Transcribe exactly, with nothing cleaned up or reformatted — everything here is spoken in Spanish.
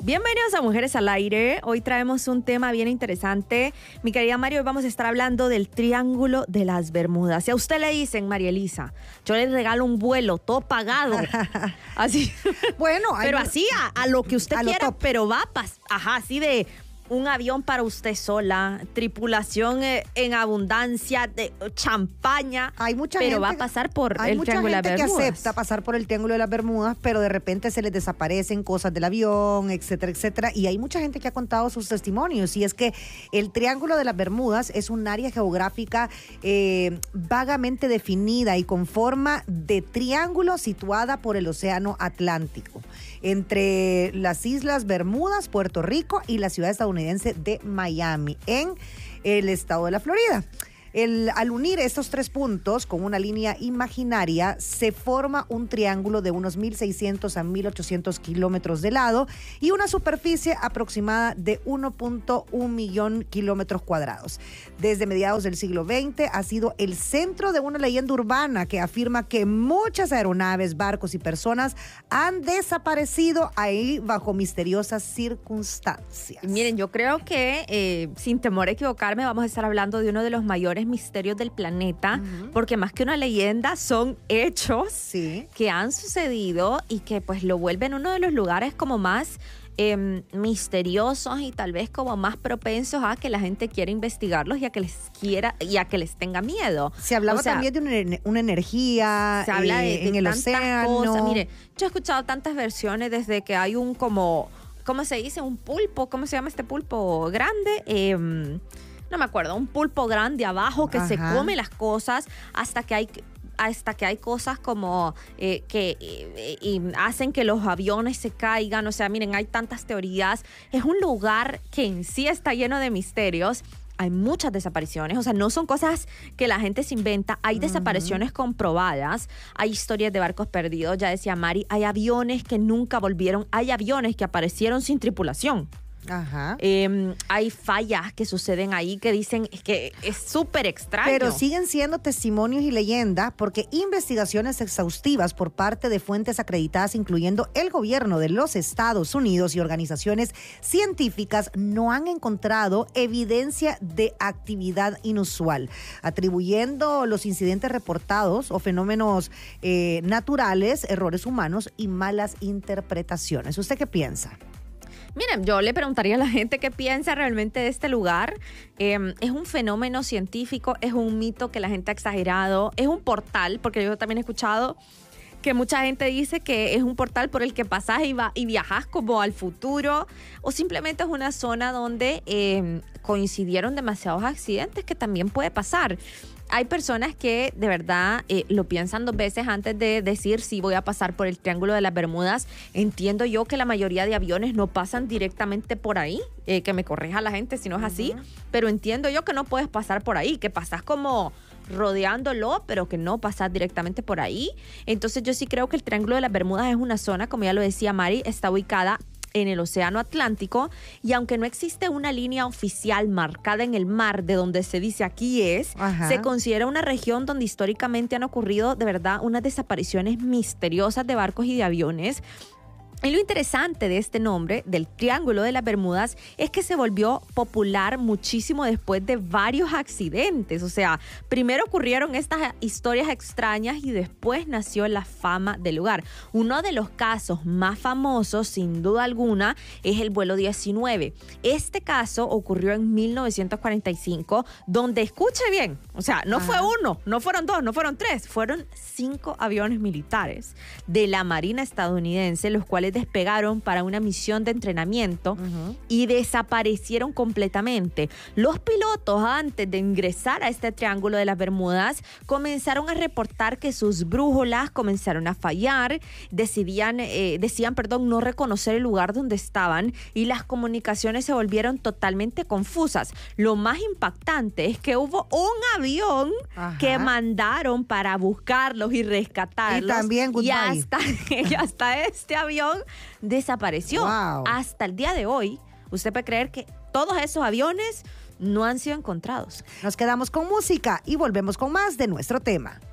Bienvenidos a Mujeres al Aire. Hoy traemos un tema bien interesante. Mi querida Mario, hoy vamos a estar hablando del Triángulo de las Bermudas. Si a usted le dicen, María Elisa, yo le regalo un vuelo todo pagado. Así. Bueno, pero hay, así a, a lo que usted a quiera, pero va a pas- ajá, así de un avión para usted sola, tripulación eh, en abundancia, de champaña, hay mucha pero gente, va a pasar por hay el mucha Triángulo de gente las que Bermudas. acepta pasar por el Triángulo de las Bermudas, pero de repente se les desaparecen cosas del avión, etcétera, etcétera. Y hay mucha gente que ha contado sus testimonios. Y es que el Triángulo de las Bermudas es un área geográfica eh, vagamente definida y con forma de triángulo situada por el Océano Atlántico, entre las Islas Bermudas, Puerto Rico y la ciudad estadounidense de Miami, en el estado de la Florida. El, al unir estos tres puntos con una línea imaginaria, se forma un triángulo de unos mil seiscientos a mil ochocientos kilómetros de lado y una superficie aproximada de uno punto uno millón kilómetros cuadrados. Desde mediados del siglo veinte ha sido el centro de una leyenda urbana que afirma que muchas aeronaves, barcos y personas han desaparecido ahí bajo misteriosas circunstancias. Miren, yo creo que, eh, sin temor a equivocarme, vamos a estar hablando de uno de los mayores misterios del planeta, uh-huh. porque más que una leyenda son hechos sí. que han sucedido y que pues lo vuelven uno de los lugares como más eh, misteriosos y tal vez como más propensos a que la gente quiera investigarlos y a que les quiera y a que les tenga miedo. Se hablaba o sea, también de una, una energía se habla de, eh, en de el tantas océano. Cosas. Mire, yo he escuchado tantas versiones desde que hay un como, ¿cómo se dice? Un pulpo, ¿cómo se llama este pulpo grande? Eh, No me acuerdo, un pulpo grande abajo que Ajá. se come las cosas hasta que hay hasta que hay cosas como eh, que eh, y hacen que los aviones se caigan. O sea, miren, hay tantas teorías. Es un lugar que en sí está lleno de misterios. Hay muchas desapariciones, o sea, no son cosas que la gente se inventa, hay uh-huh. desapariciones comprobadas, hay historias de barcos perdidos, ya decía Mari, hay aviones que nunca volvieron, hay aviones que aparecieron sin tripulación. Ajá. Eh, hay fallas que suceden ahí que dicen que es súper extraño. Pero siguen siendo testimonios y leyendas porque investigaciones exhaustivas por parte de fuentes acreditadas, incluyendo el gobierno de los Estados Unidos y organizaciones científicas, no han encontrado evidencia de actividad inusual, atribuyendo los incidentes reportados o fenómenos eh, naturales, errores humanos y malas interpretaciones. ¿Usted qué piensa? Miren, yo le preguntaría a la gente qué piensa realmente de este lugar. Eh, ¿Es un fenómeno científico? ¿Es un mito que la gente ha exagerado? ¿Es un portal? Porque yo también he escuchado que mucha gente dice que es un portal por el que pasás y, va, y viajas como al futuro. O simplemente es una zona donde eh, coincidieron demasiados accidentes, que también puede pasar. Hay personas que de verdad eh, lo piensan dos veces antes de decir si voy a pasar por el Triángulo de las Bermudas. Entiendo yo que la mayoría de aviones no pasan directamente por ahí, eh, que me corrija la gente si no es así, uh-huh. pero entiendo yo que no puedes pasar por ahí, que pasas como rodeándolo, pero que no pasas directamente por ahí. Entonces yo sí creo que el Triángulo de las Bermudas es una zona, como ya lo decía Mari, está ubicada en el Océano Atlántico, y aunque no existe una línea oficial marcada en el mar de donde se dice aquí es, Ajá. se considera una región donde históricamente han ocurrido de verdad unas desapariciones misteriosas de barcos y de aviones. Y lo interesante de este nombre, del Triángulo de las Bermudas, es que se volvió popular muchísimo después de varios accidentes. O sea, primero ocurrieron estas historias extrañas y después nació la fama del lugar. Uno de los casos más famosos, sin duda alguna, es el vuelo diecinueve. Este caso ocurrió en mil novecientos cuarenta y cinco, donde, escuche bien, o sea, no Ajá. fue uno, no fueron dos, no fueron tres, fueron cinco aviones militares de la Marina estadounidense, los cuales despegaron para una misión de entrenamiento uh-huh. y desaparecieron completamente. Los pilotos, antes de ingresar a este Triángulo de las Bermudas, comenzaron a reportar que sus brújulas comenzaron a fallar, decidían, eh, decían, perdón, no reconocer el lugar donde estaban y las comunicaciones se volvieron totalmente confusas. Lo más impactante es que hubo un avión Ajá. que mandaron para buscarlos y rescatarlos. Y también goodbye. Y hasta, y hasta este avión desapareció. Wow. Hasta el día de hoy, usted puede creer que todos esos aviones no han sido encontrados. Nos quedamos con música y volvemos con más de nuestro tema.